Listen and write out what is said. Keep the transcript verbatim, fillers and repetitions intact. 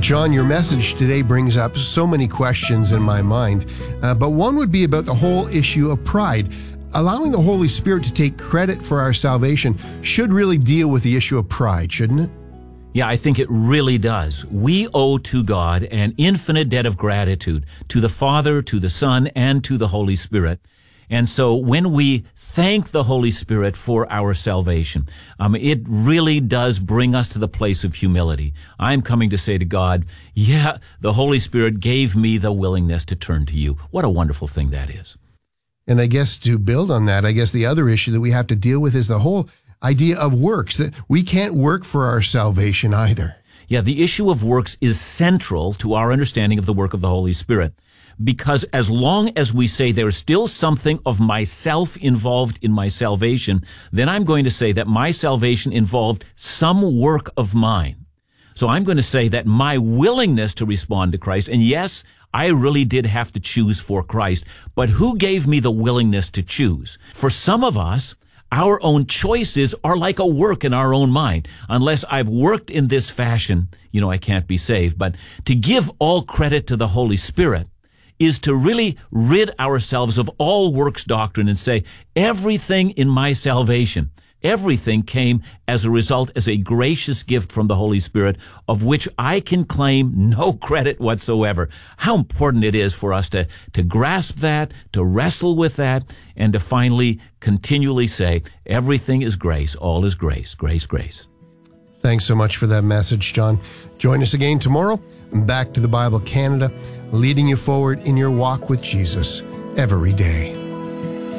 John, your message today brings up so many questions in my mind, uh, but one would be about the whole issue of pride. Allowing the Holy Spirit to take credit for our salvation should really deal with the issue of pride, shouldn't it? Yeah, I think it really does. We owe to God an infinite debt of gratitude, to the Father, to the Son, and to the Holy Spirit. And so when we thank the Holy Spirit for our salvation, um, it really does bring us to the place of humility. I'm coming to say to God, yeah, the Holy Spirit gave me the willingness to turn to you. What a wonderful thing that is. And I guess to build on that, I guess the other issue that we have to deal with is the whole idea of works, that we can't work for our salvation either. Yeah, the issue of works is central to our understanding of the work of the Holy Spirit. Because as long as we say there's still something of myself involved in my salvation, then I'm going to say that my salvation involved some work of mine. So I'm going to say that my willingness to respond to Christ, and yes, I really did have to choose for Christ, but who gave me the willingness to choose? For some of us, our own choices are like a work in our own mind. Unless I've worked in this fashion, you know, I can't be saved. But to give all credit to the Holy Spirit is to really rid ourselves of all works doctrine and say, everything in my salvation, everything came as a result, as a gracious gift from the Holy Spirit, of which I can claim no credit whatsoever. How important it is for us to, to grasp that, to wrestle with that, and to finally continually say, everything is grace, all is grace, grace, grace. Thanks so much for that message, John. Join us again tomorrow. Back to the Bible Canada, leading you forward in your walk with Jesus every day.